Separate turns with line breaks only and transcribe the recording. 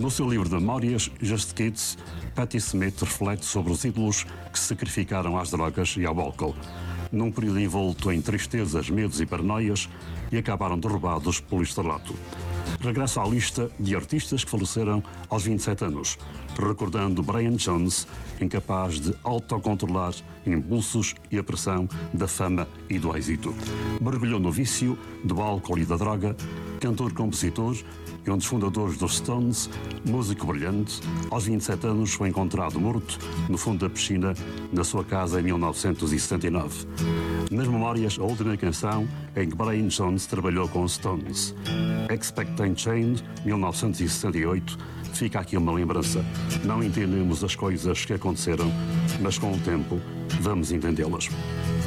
No seu livro de memórias, Just Kids, Patti Smith reflete sobre os ídolos que se sacrificaram às drogas e ao álcool, num período envolto em tristezas, medos e paranoias, e acabaram derrubados pelo estrelato. Regressa à lista de artistas que faleceram aos 27 anos, recordando Brian Jones, incapaz de autocontrolar impulsos e a pressão da fama e do êxito. Mergulhou no vício do álcool e da droga, cantor-compositor e um dos fundadores dos Stones, músico brilhante, aos 27 anos foi encontrado morto no fundo da piscina na sua casa em 1979. Nas memórias, a última canção em que Brian Jones trabalhou com os Stones, Expectant Change, 1968, fica aqui uma lembrança. Não entendemos as coisas que aconteceram, mas com o tempo vamos entendê-las.